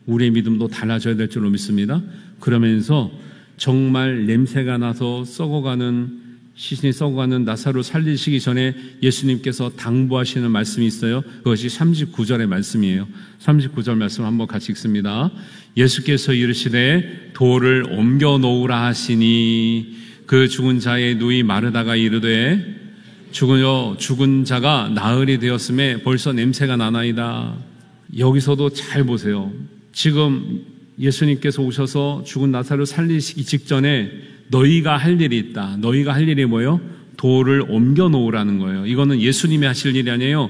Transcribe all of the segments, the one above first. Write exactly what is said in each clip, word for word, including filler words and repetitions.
우리의 믿음도 달라져야 될 줄로 믿습니다. 그러면서 정말 냄새가 나서 썩어가는, 시신이 썩어가는 나사로 살리시기 전에 예수님께서 당부하시는 말씀이 있어요. 그것이 삼십구 절의 말씀이에요. 삼십구 절 말씀 한번 같이 읽습니다. 예수께서 이르시되 돌을 옮겨 놓으라 하시니 그 죽은 자의 누이 마르다가 이르되 죽은, 죽은 자가 나흘이 되었음에 벌써 냄새가 나나이다. 여기서도 잘 보세요. 지금 예수님께서 오셔서 죽은 나사로 살리시기 직전에 너희가 할 일이 있다. 너희가 할 일이 뭐예요? 돌을 옮겨 놓으라는 거예요. 이거는 예수님이 하실 일이 아니에요.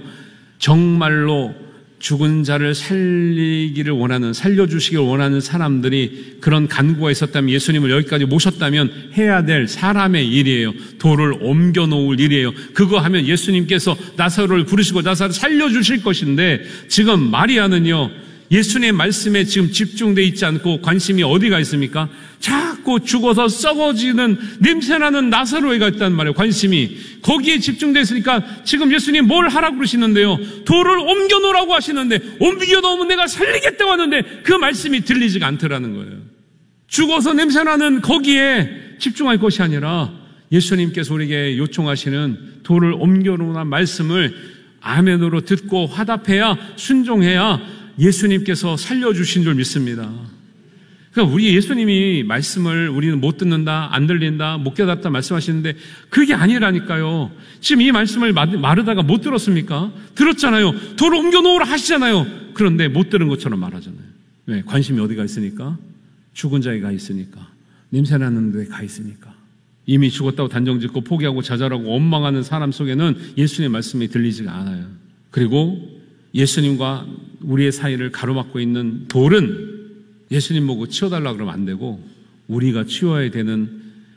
정말로 죽은 자를 살리기를 원하는, 살려주시기를 원하는 사람들이 그런 간구가 있었다면, 예수님을 여기까지 모셨다면 해야 될 사람의 일이에요. 돌을 옮겨 놓을 일이에요. 그거 하면 예수님께서 나사로를 부르시고 나사로를 살려주실 것인데, 지금 마리아는요, 예수님의 말씀에 지금 집중되어 있지 않고 관심이 어디가 있습니까? 자꾸 죽어서 썩어지는 냄새나는 나사로에가 있단 말이에요. 관심이 거기에 집중되어 있으니까 지금 예수님 뭘 하라고 그러시는데요, 돌을 옮겨 놓으라고 하시는데, 옮겨 놓으면 내가 살리겠다고 하는데 그 말씀이 들리지가 않더라는 거예요. 죽어서 냄새나는 거기에 집중할 것이 아니라 예수님께서 우리에게 요청하시는 돌을 옮겨 놓으라는 말씀을 아멘으로 듣고 화답해야, 순종해야 예수님께서 살려주신 줄 믿습니다. 그러니까 우리 예수님이 말씀을 우리는 못 듣는다, 안 들린다, 못 깨닫다 말씀하시는데 그게 아니라니까요. 지금 이 말씀을 마르다가 못 들었습니까? 들었잖아요. 돌을 옮겨 놓으라 하시잖아요. 그런데 못 들은 것처럼 말하잖아요. 왜? 관심이 어디가 있으니까? 죽은 자에 가 있으니까. 냄새나는 데 가 있으니까. 이미 죽었다고 단정짓고 포기하고 좌절하고 원망하는 사람 속에는 예수님의 말씀이 들리지가 않아요. 그리고 예수님과 우리의 사이를 가로막고 있는 돌은 예수님 보고 치워달라고 그러면 안 되고 우리가 치워야 되는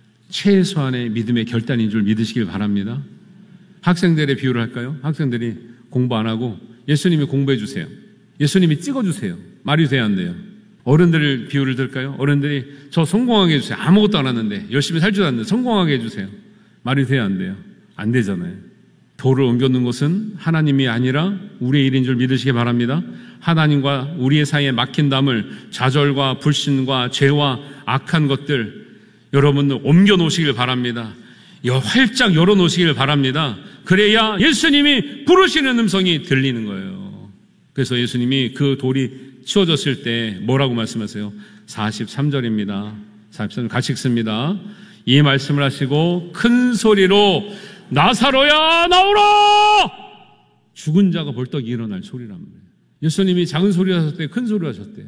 최소한의 믿음의 결단인 줄 믿으시길 바랍니다. 학생들의 비유를 할까요? 학생들이 공부 안 하고 예수님이 공부해 주세요. 예수님이 찍어주세요. 말이 돼야 안 돼요. 어른들 비유를 들까요? 어른들이 저 성공하게 해주세요. 아무것도 안 하는데, 열심히 살 줄 아는데 성공하게 해주세요. 말이 돼야 안 돼요. 안 되잖아요. 돌을 옮겨놓는 것은 하나님이 아니라 우리의 일인 줄 믿으시기 바랍니다. 하나님과 우리의 사이에 막힌 담을, 좌절과 불신과 죄와 악한 것들 여러분들 옮겨놓으시길 바랍니다. 활짝 열어놓으시길 바랍니다. 그래야 예수님이 부르시는 음성이 들리는 거예요. 그래서 예수님이 그 돌이 치워졌을 때 뭐라고 말씀하세요? 사십삼 절입니다. 사십삼 절 같이 읽습니다. 이 말씀을 하시고 큰 소리로 나사로야 나오라! 죽은 자가 벌떡 일어날 소리란 말이에요. 예수님이 작은 소리 하셨대요? 큰 소리 하셨대요?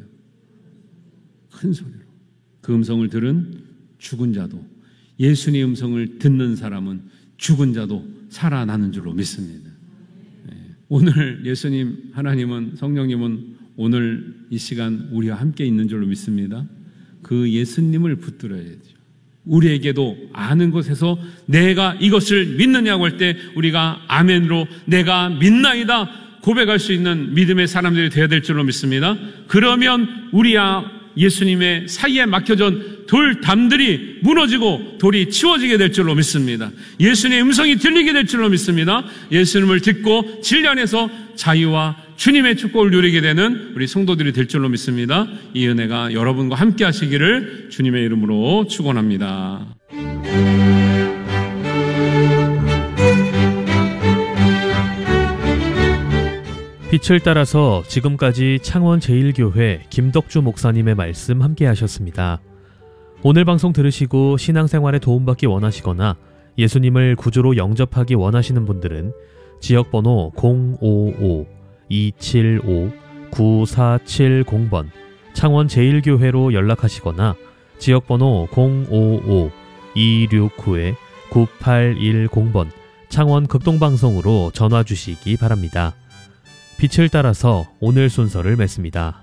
큰 소리로. 그 음성을 들은 죽은 자도, 예수님의 음성을 듣는 사람은 죽은 자도 살아나는 줄로 믿습니다. 네. 오늘 예수님, 하나님은, 성령님은 오늘 이 시간 우리와 함께 있는 줄로 믿습니다. 그 예수님을 붙들어야죠. 우리에게도 아는 것에서 내가 이것을 믿느냐고 할 때 우리가 아멘으로 내가 믿나이다 고백할 수 있는 믿음의 사람들이 되어야 될 줄로 믿습니다. 그러면 우리와 예수님의 사이에 막혀진 돌 담들이 무너지고 돌이 치워지게 될 줄로 믿습니다. 예수님의 음성이 들리게 될 줄로 믿습니다. 예수님을 듣고 진리 안에서 자유와 주님의 축복을 누리게 되는 우리 성도들이 될 줄로 믿습니다. 이 은혜가 여러분과 함께 하시기를 주님의 이름으로 축원합니다. 빛을 따라서 지금까지 창원 제일교회 김덕주 목사님의 말씀 함께 하셨습니다. 오늘 방송 들으시고 신앙생활에 도움받기 원하시거나 예수님을 구주로 영접하기 원하시는 분들은 지역번호 공오오 이칠오 구사칠공 번 창원 제일교회로 연락하시거나 지역번호 공오오 이육구 구팔일공 번 창원 극동방송으로 전화 주시기 바랍니다. 빛을 따라서 오늘 순서를 맺습니다.